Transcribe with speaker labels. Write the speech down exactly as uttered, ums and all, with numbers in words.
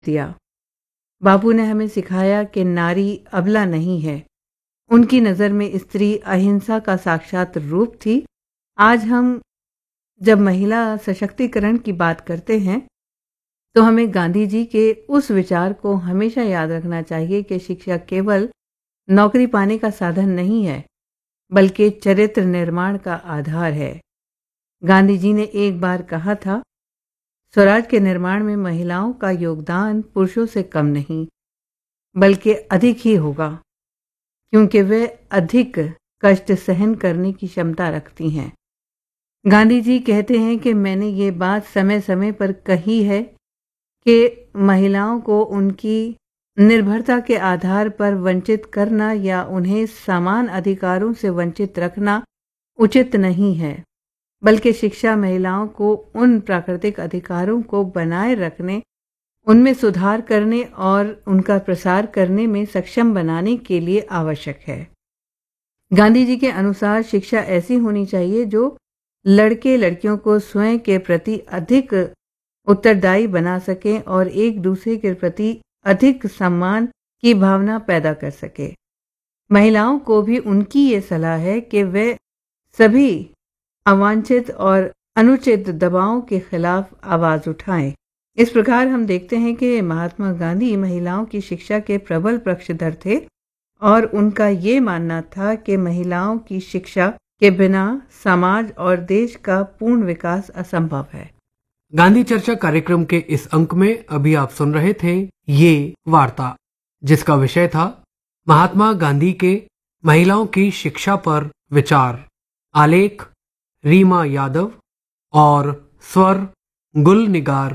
Speaker 1: दिया। बापू ने हमें सिखाया कि नारी अबला नहीं है। उनकी नज़र में स्त्री अहिंसा का साक्षात रूप थी। आज हम जब महिला सशक्तिकरण की बात करते हैं तो हमें गांधी जी के उस विचार को हमेशा याद रखना चाहिए कि शिक्षा केवल नौकरी पाने का साधन नहीं है, बल्कि चरित्र निर्माण का आधार है। गांधी जी ने एक बार कहा था, स्वराज के निर्माण में महिलाओं का योगदान पुरुषों से कम नहीं, बल्कि अधिक ही होगा, क्योंकि वे अधिक कष्ट सहन करने की क्षमता रखती हैं। गांधी जी कहते हैं कि मैंने ये बात समय समय पर कही है कि महिलाओं को उनकी निर्भरता के आधार पर वंचित करना या उन्हें समान अधिकारों से वंचित रखना उचित नहीं है, बल्कि शिक्षा महिलाओं को उन प्राकृतिक अधिकारों को बनाए रखने, उनमें सुधार करने और उनका प्रसार करने में सक्षम बनाने के लिए आवश्यक है। गांधी जी के अनुसार शिक्षा ऐसी होनी चाहिए जो लड़के लड़कियों को स्वयं के प्रति अधिक उत्तरदायी बना सके और एक दूसरे के प्रति अधिक सम्मान की भावना पैदा कर सके। महिलाओं को भी उनकी ये सलाह है कि वे सभी अवांछित और अनुचित दबावों के खिलाफ आवाज उठाएं। इस प्रकार हम देखते हैं कि महात्मा गांधी महिलाओं की शिक्षा के प्रबल पक्षधर थे और उनका ये मानना था कि महिलाओं की शिक्षा के बिना समाज और देश का पूर्ण विकास असंभव है।
Speaker 2: गांधी चर्चा कार्यक्रम के इस अंक में अभी आप सुन रहे थे ये वार्ता, जिसका विषय था महात्मा गांधी के महिलाओं की शिक्षा पर विचार। आलेख रीमा यादव और स्वर गुल निगार